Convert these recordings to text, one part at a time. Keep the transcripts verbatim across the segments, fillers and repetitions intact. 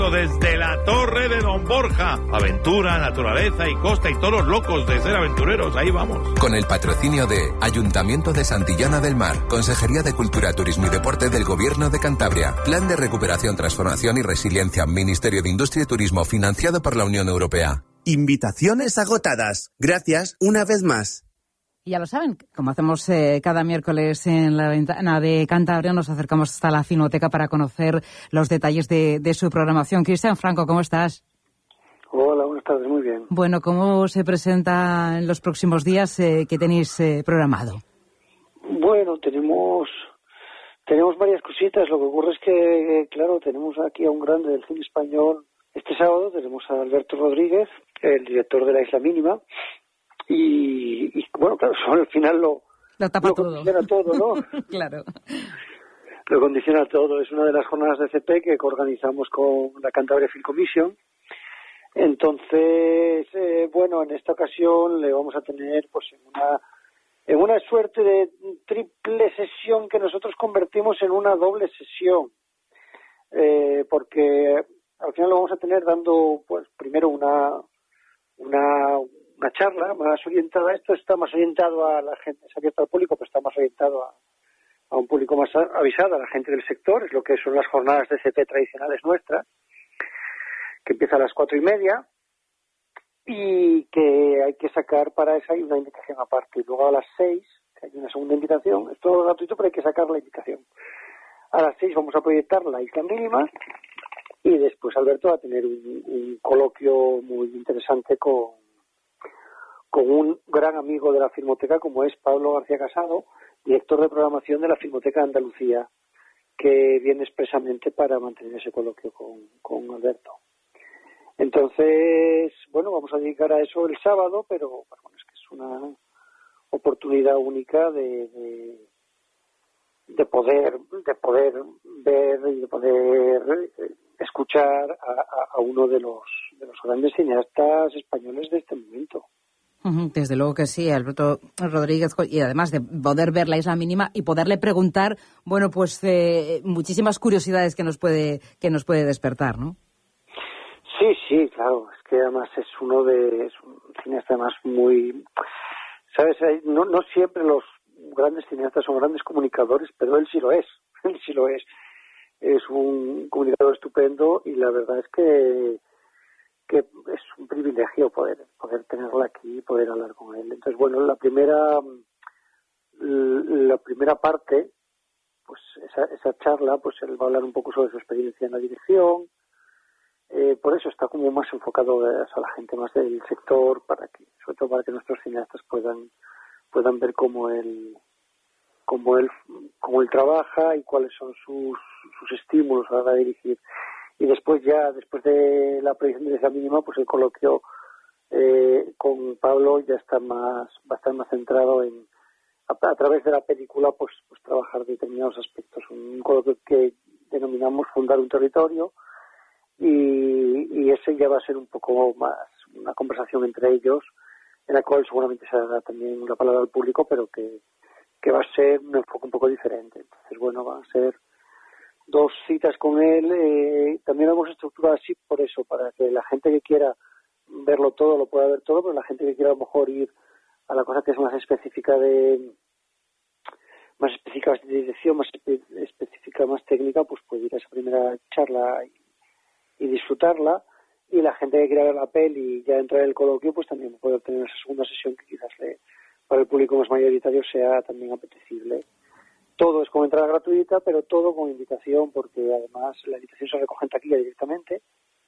Desde la Torre de Don Borja. Aventura, naturaleza y costa y todos los locos de ser aventureros. Ahí vamos. Con el patrocinio de Ayuntamiento de Santillana del Mar, Consejería de Cultura, Turismo y Deporte del Gobierno de Cantabria, Plan de Recuperación, Transformación y Resiliencia, Ministerio de Industria y Turismo, financiado por la Unión Europea. Invitaciones agotadas. Gracias una vez más. Y ya lo saben, como hacemos eh, cada miércoles en la ventana de Cantabria, nos acercamos hasta la Filmoteca para conocer los detalles de, de su programación. Cristian Franco, ¿cómo estás? Hola, buenas tardes, muy bien. Bueno, ¿cómo se presenta en los próximos días eh, que tenéis eh, programado? Bueno, tenemos tenemos varias cositas. Lo que ocurre es que, claro, tenemos aquí a un grande del cine español. Este sábado tenemos a Alberto Rodríguez, el director de La Isla Mínima. Y, y bueno, claro, al final lo, lo tapa lo todo. condiciona todo, ¿no? Claro. Lo condiciona todo. Es una de las jornadas de C P que organizamos con la Cantabria Film Commission. Entonces, eh, bueno, en esta ocasión le vamos a tener pues en una en una suerte de triple sesión que nosotros convertimos en una doble sesión. Eh, porque al final lo vamos a tener dando, pues, primero una una una charla más orientada. Esto está más orientado a la gente, es abierto al público, pero está más orientado a, a un público más avisado, a la gente del sector, es lo que son las jornadas de C P tradicionales nuestras, que empieza a las cuatro y media, y que hay que sacar para esa hay una invitación aparte. Y luego a las seis, que hay una segunda invitación, es todo gratuito, pero hay que sacar la invitación. A las seis vamos a proyectar La Isla Mínima, y después Alberto va a tener un, un coloquio muy interesante con con un gran amigo de la Filmoteca como es Pablo García Casado, director de programación de la Filmoteca de Andalucía, que viene expresamente para mantener ese coloquio con, con Alberto. Entonces, bueno, vamos a dedicar a eso el sábado, pero bueno, es que es una oportunidad única de, de, de poder de poder ver y de poder escuchar a, a, a uno de los de los grandes cineastas españoles de este momento. Desde luego que sí, Alberto Rodríguez, y además de poder ver La Isla Mínima y poderle preguntar, bueno, pues eh, muchísimas curiosidades que nos puede que nos puede despertar, ¿no? Sí, sí, claro, es que además es uno de es un cineasta además muy, sabes, no no siempre los grandes cineastas son grandes comunicadores, pero él sí lo es, él sí lo es, es un comunicador estupendo y la verdad es que que es un privilegio poder poder tenerlo aquí y poder hablar con él. Entonces, bueno, la primera la primera parte, pues esa, esa charla, pues él va a hablar un poco sobre su experiencia en la dirección. Eh, por eso está como más enfocado a la gente más del sector, para que, sobre todo para que nuestros cineastas puedan puedan ver cómo él cómo él cómo él trabaja y cuáles son sus sus estímulos a la hora de dirigir. Y después ya, después de la proyección de esa mínima, pues el coloquio eh, con Pablo ya está más, va a estar más centrado en, a, a través de la película, pues, pues trabajar determinados aspectos. Un coloquio que denominamos Fundar un Territorio, y, y ese ya va a ser un poco más una conversación entre ellos, en la cual seguramente se dará también una palabra al público, pero que, que va a ser un enfoque un poco diferente. Entonces, bueno, va a ser dos citas con él. Eh, también lo hemos estructurado así por eso, para que la gente que quiera verlo todo lo pueda ver todo, pero la gente que quiera a lo mejor ir a la cosa que es más específica de más específica de dirección, más espe- específica, más técnica, pues puede ir a esa primera charla y, y disfrutarla. Y la gente que quiera ver la peli y ya entrar en el coloquio, pues también puede obtener esa segunda sesión que quizás le, para el público más mayoritario sea también apetecible. Todo es con entrada gratuita, pero todo con invitación, porque además la invitación se recoge en taquilla directamente,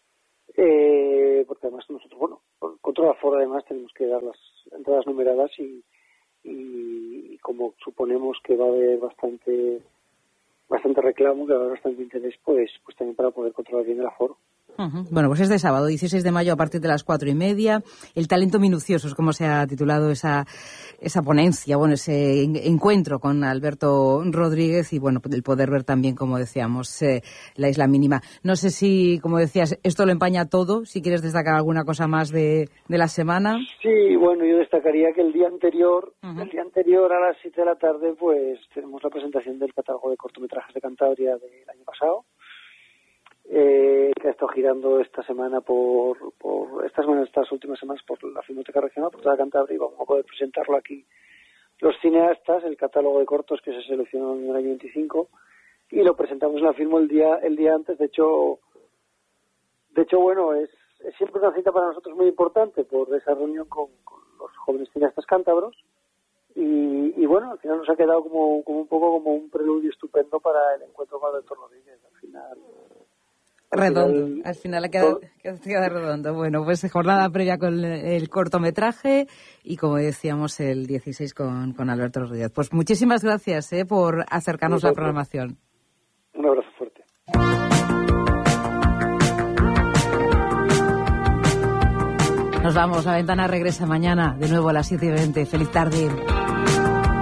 eh, porque además nosotros, bueno, con toda la fora además tenemos que dar las entradas numeradas y, y, y como suponemos que va a haber bastante bastante reclamo, que va a haber bastante interés, pues, pues también para poder controlar bien el aforo. Uh-huh. Bueno, pues es de sábado, dieciséis de mayo, a partir de las cuatro y media. El talento minucioso es como se ha titulado esa esa ponencia, bueno, ese en- encuentro con Alberto Rodríguez y, bueno, el poder ver también, como decíamos, eh, La Isla Mínima. No sé si, como decías, esto lo empaña todo, si quieres destacar alguna cosa más de, de la semana. Sí, bueno, yo destacaría que el día anterior, Uh-huh. el día anterior a las siete de la tarde, pues tenemos la presentación del catálogo de cortometrajes de Cantabria del año pasado. eh, que ha estado girando esta semana por, por estas semanas, estas últimas semanas por la Filmoteca Regional, por toda Cantabria, y vamos a poder presentarlo aquí los cineastas, el catálogo de cortos que se seleccionó en el año veinticinco, y lo presentamos en la Filmo el día el día antes. De hecho, de hecho bueno, es, es siempre una cita para nosotros muy importante por esa reunión con, con los jóvenes cineastas cántabros, y, y bueno, al final nos ha quedado como, como un poco como un preludio estupendo para el encuentro con Alberto Rodríguez. Al final... Redondo, final, al final ha quedado, quedado redondo. Bueno, pues jornada previa con el cortometraje y, como decíamos, el dieciséis con, con Alberto Rodríguez. Pues muchísimas gracias eh, por acercarnos a la programación. Un abrazo fuerte. Nos vamos, La Ventana regresa mañana de nuevo a las siete y veinte. Feliz tarde.